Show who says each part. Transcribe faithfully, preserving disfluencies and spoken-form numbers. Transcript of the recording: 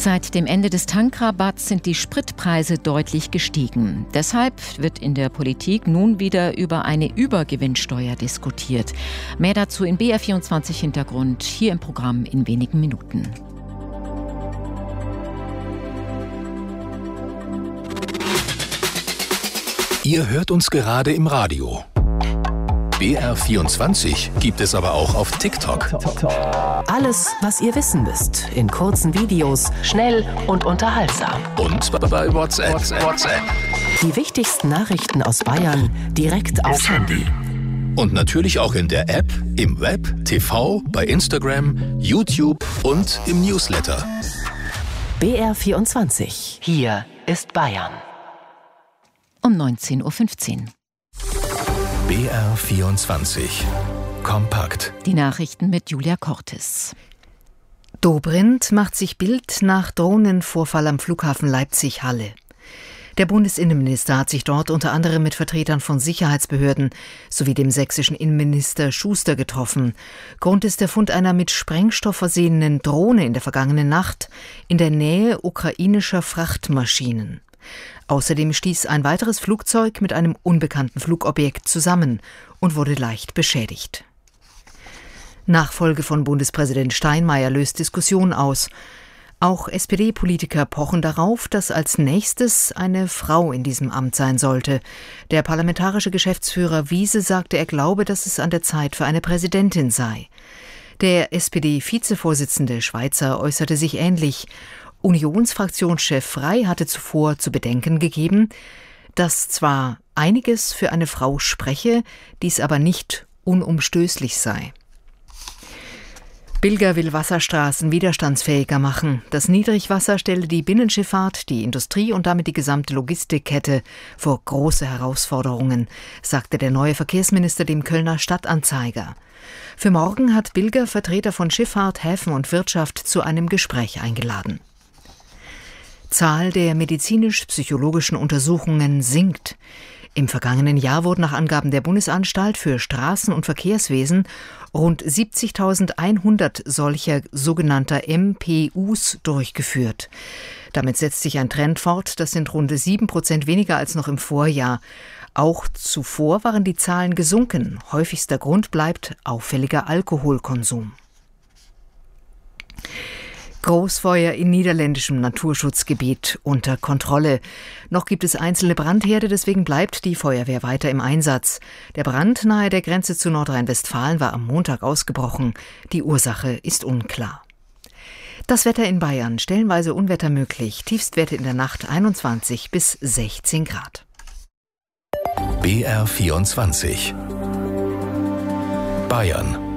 Speaker 1: Seit dem Ende des Tankrabatts sind die Spritpreise deutlich gestiegen. Deshalb wird in der Politik nun wieder über eine Übergewinnsteuer diskutiert. Mehr dazu in B R vierundzwanzig Hintergrund, hier im Programm in wenigen Minuten.
Speaker 2: Ihr hört uns gerade im Radio. B R vierundzwanzig gibt es aber auch auf TikTok.
Speaker 3: Alles, was ihr wissen müsst, in kurzen Videos, schnell und unterhaltsam.
Speaker 2: Und bei WhatsApp. WhatsApp.
Speaker 3: Die wichtigsten Nachrichten aus Bayern direkt aufs Handy.
Speaker 2: Und natürlich auch in der App, im Web, T V, bei Instagram, YouTube und im Newsletter.
Speaker 3: B R vierundzwanzig. Hier ist Bayern.
Speaker 1: Um neunzehn Uhr fünfzehn.
Speaker 2: B R vierundzwanzig. Kompakt.
Speaker 1: Die Nachrichten mit Julia Cortes.
Speaker 4: Dobrindt macht sich Bild nach Drohnenvorfall am Flughafen Leipzig-Halle. Der Bundesinnenminister hat sich dort unter anderem mit Vertretern von Sicherheitsbehörden sowie dem sächsischen Innenminister Schuster getroffen. Grund ist der Fund einer mit Sprengstoff versehenen Drohne in der vergangenen Nacht in der Nähe ukrainischer Frachtmaschinen. Außerdem stieß ein weiteres Flugzeug mit einem unbekannten Flugobjekt zusammen und wurde leicht beschädigt. Nachfolge von Bundespräsident Steinmeier löst Diskussion aus. Auch S P D-Politiker pochen darauf, dass als nächstes eine Frau in diesem Amt sein sollte. Der parlamentarische Geschäftsführer Wiese sagte, er glaube, dass es an der Zeit für eine Präsidentin sei. Der S P D-Vizevorsitzende Schweizer äußerte sich ähnlich. Unionsfraktionschef Frey hatte zuvor zu bedenken gegeben, dass zwar einiges für eine Frau spreche, dies aber nicht unumstößlich sei. Bilger will Wasserstraßen widerstandsfähiger machen. Das Niedrigwasser stelle die Binnenschifffahrt, die Industrie und damit die gesamte Logistikkette vor große Herausforderungen, sagte der neue Verkehrsminister dem Kölner Stadtanzeiger. Für morgen hat Bilger Vertreter von Schifffahrt, Häfen und Wirtschaft zu einem Gespräch eingeladen. Zahl der medizinisch-psychologischen Untersuchungen sinkt. Im vergangenen Jahr wurden nach Angaben der Bundesanstalt für Straßen- und Verkehrswesen rund siebzigtausendeinhundert solcher sogenannter M P Us durchgeführt. Damit setzt sich ein Trend fort, das sind rund sieben Prozent weniger als noch im Vorjahr. Auch zuvor waren die Zahlen gesunken. Häufigster Grund bleibt auffälliger Alkoholkonsum. Großfeuer in niederländischem Naturschutzgebiet unter Kontrolle. Noch gibt es einzelne Brandherde, deswegen bleibt die Feuerwehr weiter im Einsatz. Der Brand nahe der Grenze zu Nordrhein-Westfalen war am Montag ausgebrochen. Die Ursache ist unklar. Das Wetter in Bayern, stellenweise Unwetter möglich. Tiefstwerte in der Nacht einundzwanzig bis sechzehn Grad.
Speaker 2: B R vierundzwanzig. Bayern.